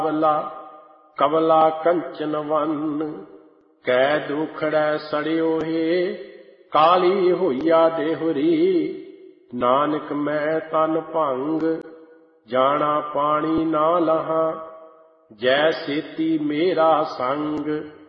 ਕਵਲਾ ਕਵਲਾ ਕੰਚਨ one. ਕੈ ਦੁਖੜੈ ਸੜਿਓ ਹੈ ਕਾਲੀ ਹੋਈਆ ਦੇਹੁਰੀ। ਨਾਨਕ ਮੈਂ ਤਨ ਭੰਗ ਜਾਣਾ ਪਾਣੀ ਨਾ ਲਹਾਂ। ਜੈ ਸੇਤੀ ਮੇਰਾ ਸੰਗ